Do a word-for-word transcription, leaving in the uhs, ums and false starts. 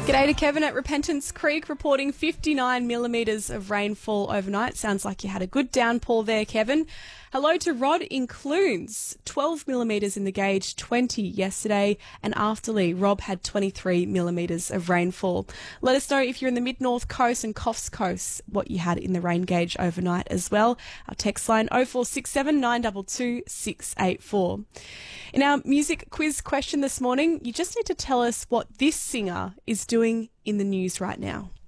G'day to Kevin at Repentance Creek, reporting fifty-nine millimetres of rainfall overnight. Sounds like you had a good downpour there, Kevin. Hello to Rod in Clunes, twelve millimetres in the gauge, twenty yesterday. And Afterley, Rob had twenty-three millimetres of rainfall. Let us know if you're in the mid-north coast and Coffs Coast, what you had in the rain gauge overnight as well. Our text line oh four six seven, nine two two, six eight four. In our music quiz question this morning, you just need to tell us what this singer is doing in the news right now.